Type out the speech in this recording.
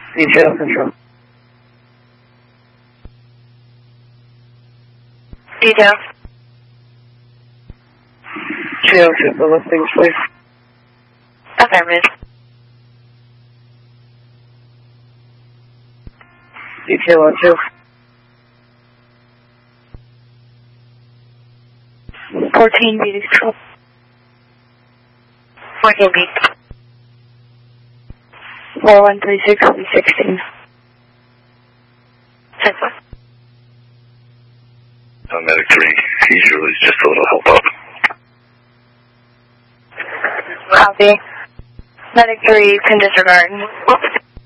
Detail control. Detail. Channel 2, the listings, please. Affirmative. Detail on 2. 14 B control. 14 B. 4136 B16. 10 4. Medic 3, he's really just a little help up. Copy. Medic 3 can disregard.